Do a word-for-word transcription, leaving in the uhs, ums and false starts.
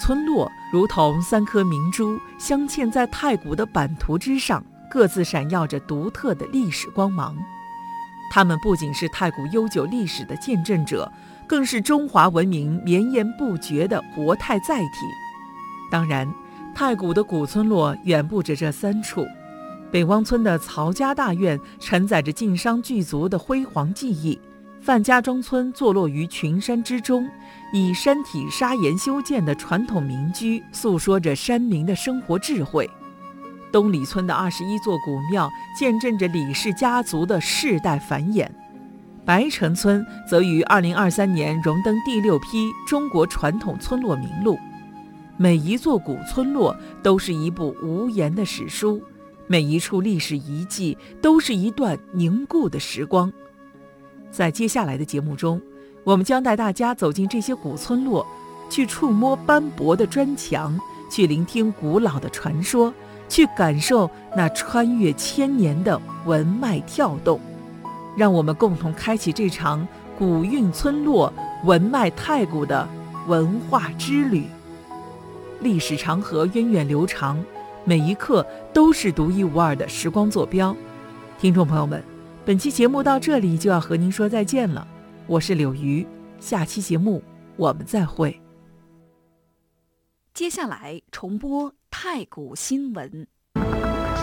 村落如同三颗明珠镶嵌在太古的版图之上，各自闪耀着独特的历史光芒。它们不仅是太古悠久历史的见证者，更是中华文明绵延不绝的活态载体。当然，太古的古村落远不止这三处。北汪村的曹家大院承载着晋商巨族的辉煌记忆，范家庄村坐落于群山之中，以山体砂岩修建的传统民居诉说着山民的生活智慧。东里村的二十一座古庙见证着李氏家族的世代繁衍。白城村则于二零二三年荣登第六批中国传统村落名录。每一座古村落都是一部无言的史书，每一处历史遗迹都是一段凝固的时光。在接下来的节目中，我们将带大家走进这些古村落，去触摸斑驳的砖墙，去聆听古老的传说，去感受那穿越千年的文脉跳动。让我们共同开启这场古韵村落、文脉太古的文化之旅。历史长河源远流长，每一刻都是独一无二的时光坐标。听众朋友们，本期节目到这里就要和您说再见了，我是柳鱼，下期节目我们再会。 接下来重播太古新闻。